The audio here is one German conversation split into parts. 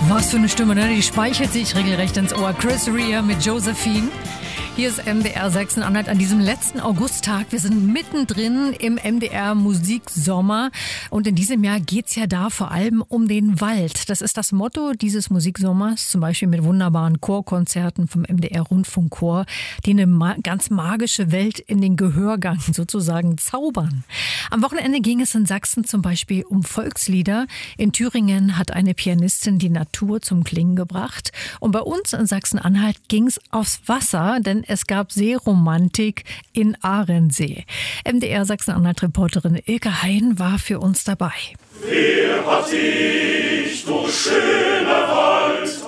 Was für eine Stimme, ne? Die speichert sich regelrecht ins Ohr. Chris Rea mit Josephine. Hier ist MDR Sachsen-Anhalt an diesem letzten Augusttag. Wir sind mittendrin im MDR Musiksommer. Und in diesem Jahr geht's ja da vor allem um den Wald. Das ist das Motto dieses Musiksommers. Zum Beispiel mit wunderbaren Chorkonzerten vom MDR Rundfunkchor, die eine ganz magische Welt in den Gehörgang sozusagen zaubern. Am Wochenende ging es in Sachsen zum Beispiel um Volkslieder. In Thüringen hat eine Pianistin die Natur zum Klingen gebracht. Und bei uns in Sachsen-Anhalt ging's aufs Wasser, denn es gab Seeromantik in Ahrensee. MDR Sachsen-Anhalt-Reporterin Ilke Hein war für uns dabei. Wer hat dich, du schöner Wald,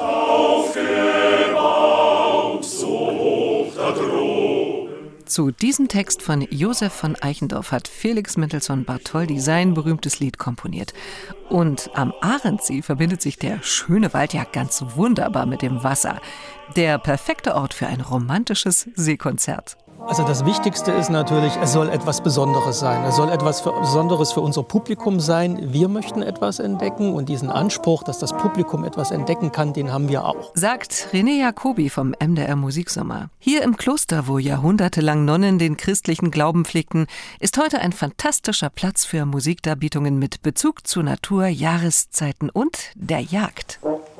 aufgebaut, so hoch da droben? Zu diesem Text von Josef von Eichendorff hat Felix Mendelssohn Bartholdy sein berühmtes Lied komponiert. Und am Ahrensee verbindet sich der schöne Wald ja ganz wunderbar mit dem Wasser. Der perfekte Ort für ein romantisches Seekonzert. Also das Wichtigste ist natürlich, es soll etwas Besonderes sein. Es soll etwas Besonderes für unser Publikum sein. Wir möchten etwas entdecken und diesen Anspruch, dass das Publikum etwas entdecken kann, den haben wir auch. Sagt René Jacobi vom MDR Musiksommer. Hier im Kloster, wo jahrhundertelang Nonnen den christlichen Glauben pflegten, ist heute ein fantastischer Platz für Musikdarbietungen mit Bezug zu Natur, Jahreszeiten und der Jagd.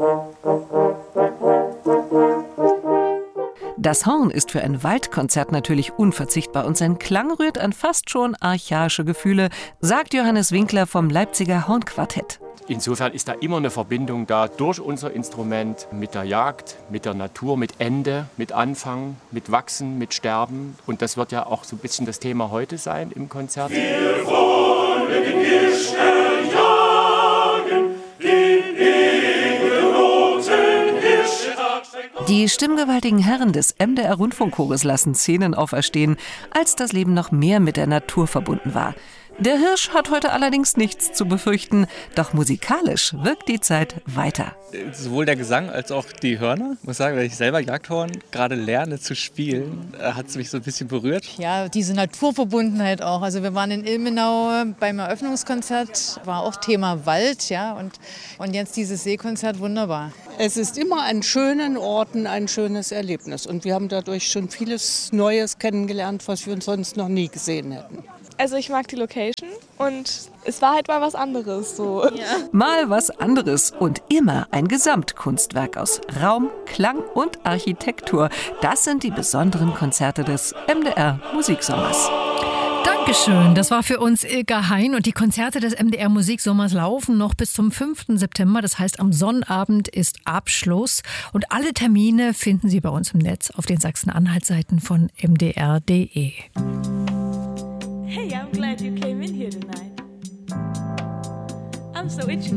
Das Horn ist für ein Waldkonzert natürlich unverzichtbar und sein Klang rührt an fast schon archaische Gefühle, sagt Johannes Winkler vom Leipziger Hornquartett. Insofern ist da immer eine Verbindung da durch unser Instrument mit der Jagd, mit der Natur, mit Ende, mit Anfang, mit Wachsen, mit Sterben. Und das wird ja auch so ein bisschen das Thema heute sein im Konzert. Wir wollen den Hirsch erjagen, den edelroten Hirsch. Die stimmgewaltigen Herren des MDR Rundfunkchores lassen Szenen auferstehen, als das Leben noch mehr mit der Natur verbunden war. Der Hirsch hat heute allerdings nichts zu befürchten, doch musikalisch wirkt die Zeit weiter. Sowohl der Gesang als auch die Hörner. Ich muss sagen, wenn ich selber Jagdhorn gerade lerne zu spielen, hat es mich so ein bisschen berührt. Ja, diese Naturverbundenheit auch. Also wir waren in Ilmenau beim Eröffnungskonzert, war auch Thema Wald, ja, und jetzt dieses Seekonzert, wunderbar. Es ist immer an schönen Orten ein schönes Erlebnis und wir haben dadurch schon vieles Neues kennengelernt, was wir sonst noch nie gesehen hätten. Also ich mag die Location und es war halt mal was anderes. So. Ja. Mal was anderes und immer ein Gesamtkunstwerk aus Raum, Klang und Architektur. Das sind die besonderen Konzerte des MDR Musiksommers. Dankeschön. Das war für uns Ilke Hein und die Konzerte des MDR Musiksommers laufen noch bis zum 5. September. Das heißt, am Sonnabend ist Abschluss und alle Termine finden Sie bei uns im Netz auf den Sachsen-Anhalt-Seiten von mdr.de. Hey, I'm glad you came in here tonight. I'm so itchy.